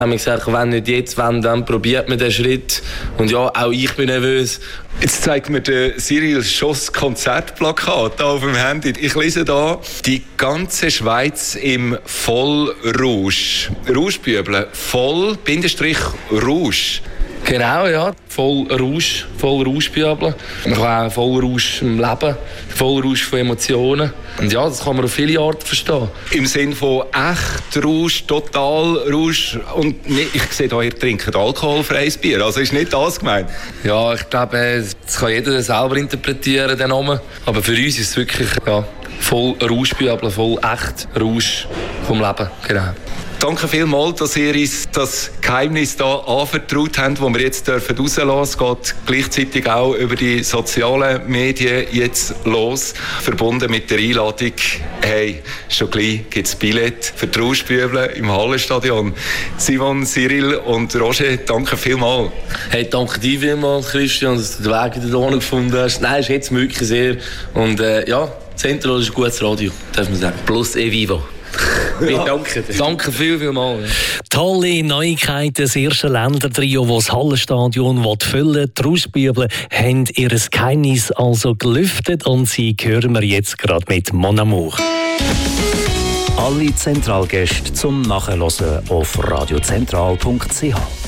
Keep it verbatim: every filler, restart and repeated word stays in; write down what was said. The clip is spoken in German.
haben wir gesagt, wenn nicht jetzt, wenn, dann probiert man den Schritt. Und ja, auch ich bin nervös. Jetzt zeigt mir der Cyril Schoss Konzertplakat hier auf dem Handy. Ich lese da die ganze Schweiz im Vollrausch. Rauschbüble, voll, Bindestrich, Rausch. Genau, ja. Voll Rausch, voll Rauschbüble. Man kann auch voll Rausch im Leben, voll Rausch von Emotionen. Und ja, das kann man auf viele Arten verstehen. Im Sinne von echt Rausch, total Rausch. Und nicht, ich sehe hier, ihr trinkt alkoholfreies Bier. Also ist nicht das gemeint? Ja, ich glaube, das kann jeder selber interpretieren, den Namen. Aber für uns ist es wirklich ja, voll Rauschbüble, voll echt Rausch vom Leben. Genau. Danke vielmals, dass ihr uns das Geheimnis hier anvertraut habt, das wir jetzt rauslassen dürfen. Es geht gleichzeitig auch über die sozialen Medien jetzt los, verbunden mit der Einladung. Hey, schon gleich gibt es Billett für die Rauschbüble im Hallenstadion. Simon, Cyril und Roger, danke vielmals. Hey, danke dir vielmals, Christian, dass du den Weg in den gefunden hast. Nein, ist jetzt wirklich sehr. Und äh, ja, Zentral ist ein gutes Radio, darf man sagen. Plus Evivo. Ja. Danke dir. Danke viel, viel mal. Ja. Tolle Neuigkeiten, das erste Ländertrio, das das Hallenstadion füllen will. Die Rauschbüble haben ihr Geheimnis also gelüftet und sie hören wir jetzt gerade mit Mon Amour. Alle Zentralgäste zum Nachhören auf radiozentral punkt c h.